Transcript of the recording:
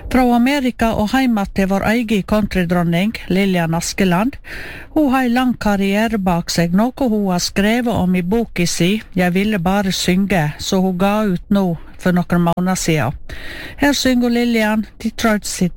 Fra Amerika og heim til vår egen countrydronning, Lillian Askeland. Hun har en lang karriere bak seg, noe hun har skrevet om i boken si «Jeg ville bare synge», så hun ga ut nå for noen måneder siden. Her synger Lillian Detroit sitt